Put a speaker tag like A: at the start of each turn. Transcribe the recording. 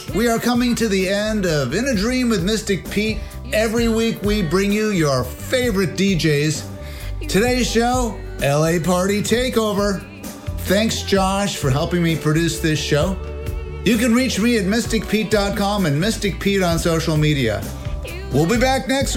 A: We are coming to the end of In a Dream with Mystic Pete. Every week we bring you your favorite DJs. Today's show, LA Party Takeover. Thanks, Josh, for helping me produce this show. You can reach me at mysticpete.com and Mystic Pete on social media. We'll be back next week.